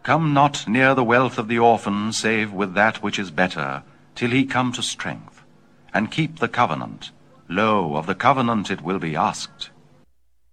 Come not near the wealth of the orphan, save with that which is better, till he come to strength. And keep the covenant. Lo, of the covenant it will be asked.